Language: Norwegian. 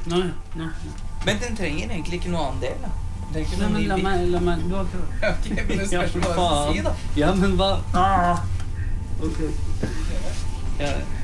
Nei. Men den trenger egentlig ikke noe annen del, da. Det er ikke Nei, noe men la meg, du har prøvd. Ok, men det spørs hva jeg skal si, da. Ja, men hva? Ok. Ja.